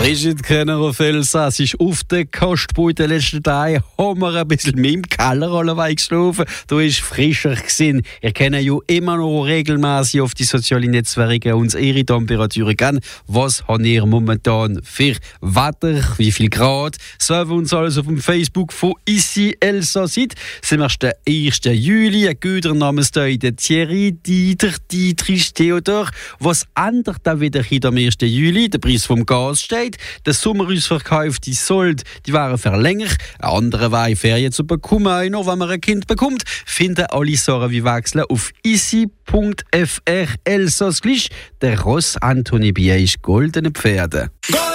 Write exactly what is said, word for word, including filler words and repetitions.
Brigitte Kenner auf Elsass ist auf der Kostbude den letzten Tagen, haben wir ein bisschen mit dem Kellerrolle geschlafen. Du warst frischer gewesen. Ihr kennt ja immer noch regelmäßig auf die sozialen Netzwerke uns ihre Temperaturen kennen. Was habt ihr momentan für Wetter? Wie viel Grad? Sollen wir uns alles auf dem Facebook von Ici Elsass sieht. Sind wir der ersten Juli. Ein guter Namenstag, der Thierry, Dieter, Dietrich, Theodor. Was ändert da wieder hier am ersten Juli? Der Preis vom Gas steht. Der Sommerausverkauf, die Sold, die waren verlängert. Ein anderer Weg, Ferien zu bekommen, noch wenn man ein Kind bekommt. Finden alle Sachen wie wechseln auf ici punkt f r Elsass gleich. Der Ross Anthony Bier ist goldene Pferde.